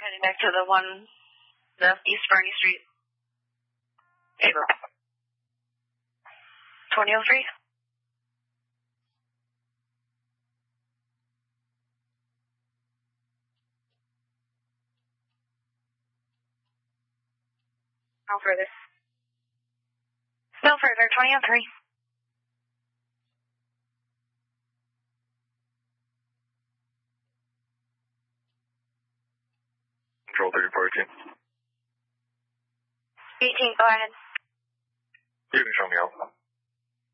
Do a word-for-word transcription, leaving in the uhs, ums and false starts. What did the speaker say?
Heading back to the one, the East Bernie Street. April. twenty oh three. No further. No further, twenty oh three. Control thirty fourteen. eighteen, go ahead. You can show me out.